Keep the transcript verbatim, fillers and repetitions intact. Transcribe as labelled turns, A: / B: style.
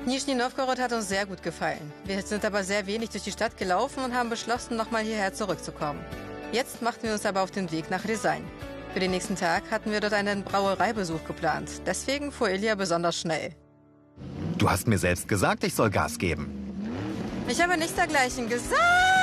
A: Nischni Nowgorod hat uns sehr gut gefallen. Wir sind aber sehr wenig durch die Stadt gelaufen und haben beschlossen, nochmal hierher zurückzukommen. Jetzt machten wir uns aber auf den Weg nach Rязань. Für den nächsten Tag hatten wir dort einen Brauereibesuch geplant. Deswegen fuhr Ilja besonders schnell.
B: Du hast mir selbst gesagt, ich soll Gas geben.
A: Ich habe nichts dergleichen gesagt.